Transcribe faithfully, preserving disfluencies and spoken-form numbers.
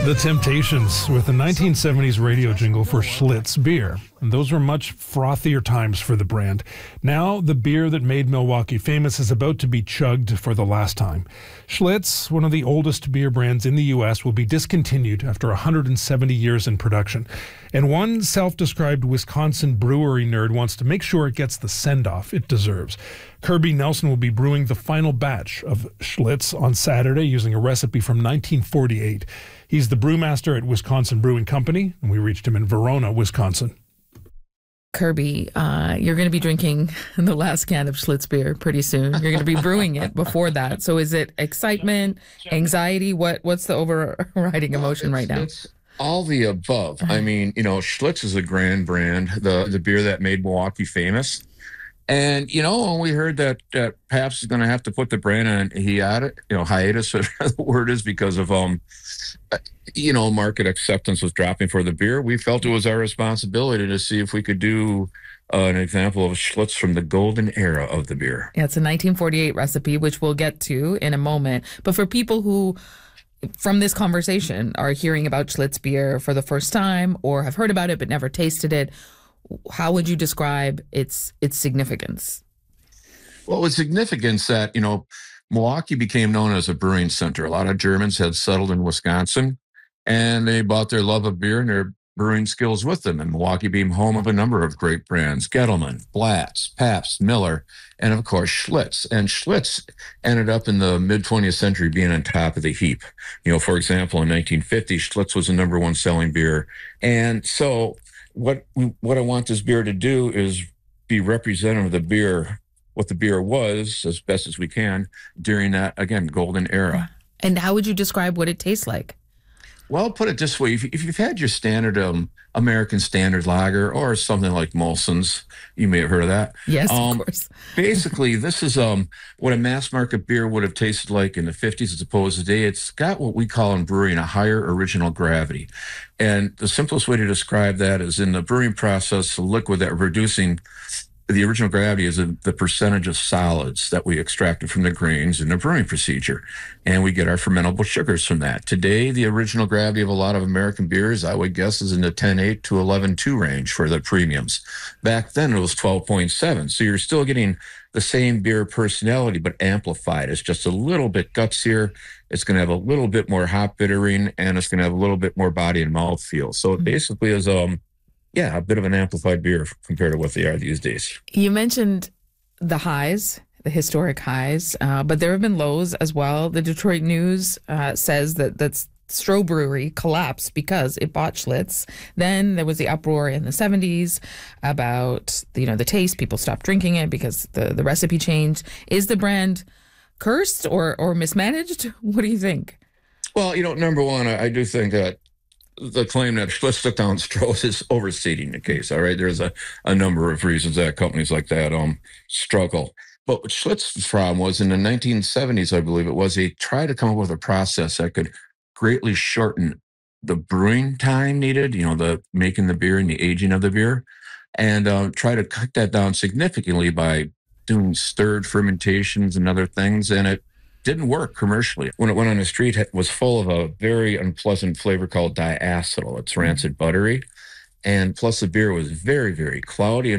The Temptations with the nineteen seventies radio jingle for Schlitz beer. And those were much frothier times for the brand. Now, the beer that made Milwaukee famous is about to be chugged for the last time. Schlitz, one of the oldest beer brands in the U S, will be discontinued after one hundred seventy years in production. And one self-described Wisconsin brewery nerd wants to make sure it gets the send-off it deserves. Kirby Nelson will be brewing the final batch of Schlitz on Saturday using a recipe from nineteen forty-eight. He's the brewmaster at Wisconsin Brewing Company, and we reached him in Verona, Wisconsin. Kirby, uh, you're going to be drinking the last can of Schlitz beer pretty soon. You're going to be brewing it before that. So is it excitement, anxiety? What What's the overriding emotion right now? It's all the above. I mean, you know, Schlitz is a grand brand, the, the beer that made Milwaukee famous. And, you know, when we heard that, that Pabst is going to have to put the brand on hiatus, you know, hiatus, whatever the word is, because of, um, you know, market acceptance was dropping for the beer, we felt it was our responsibility to see if we could do uh, an example of Schlitz from the golden era of the beer. Yeah, it's a nineteen forty-eight recipe, which we'll get to in a moment. But for people who, from this conversation, are hearing about Schlitz beer for the first time or have heard about it but never tasted it, how would you describe its its significance? Well, it's significance that, you know, Milwaukee became known as a brewing center. A lot of Germans had settled in Wisconsin, and they brought their love of beer and their brewing skills with them. And Milwaukee became home of a number of great brands: Gettleman, Blatz, Pabst, Miller, and of course Schlitz. And Schlitz ended up in the mid-twentieth century being on top of the heap. You know, for example, in nineteen fifty, Schlitz was the number one selling beer. And so what we, what I want this beer to do is be representative of the beer, what the beer was, as best as we can during that, again, golden era. And how would you describe what it tastes like? Well, put it this way. If, if you've had your standard um, American Standard Lager or something like Molson's, you may have heard of that. Yes, um, of course. Basically, this is um, what a mass market beer would have tasted like in the fifties as opposed to today. It's got what we call in brewing a higher original gravity. And the simplest way to describe that is in the brewing process, the liquid that we're reducing, the original gravity is a, the percentage of solids that we extracted from the grains in the brewing procedure. And we get our fermentable sugars from that. Today, the original gravity of a lot of American beers, I would guess, is in the ten point eight to eleven point two range for the premiums. Back then, it was twelve point seven. So you're still getting the same beer personality, but amplified. It's just a little bit gutsier. It's going to have a little bit more hop bittering, and it's going to have a little bit more body and mouthfeel. So it basically is... um. Yeah, a bit of an amplified beer compared to what they are these days. You mentioned the highs, the historic highs, uh, but there have been lows as well. The Detroit News uh, says that that's Stroh Brewery collapsed because it bought Schlitz. Then there was the uproar in the seventies about, you know, the taste. People stopped drinking it because the, the recipe changed. Is the brand cursed or, or mismanaged? What do you think? Well, you know, number one, I, I do think that the claim that Schlitz took down Stroh is overstating the case. All right, there's a, a number of reasons that companies like that um struggle. But what Schlitz's problem was in the nineteen seventies, I believe it was, they tried to come up with a process that could greatly shorten the brewing time needed, you know, the making the beer and the aging of the beer, and uh, try to cut that down significantly by doing stirred fermentations and other things, and it didn't work commercially. When it went on the street, it was full of a very unpleasant flavor called diacetyl. It's rancid buttery. And plus the beer was very, very cloudy. And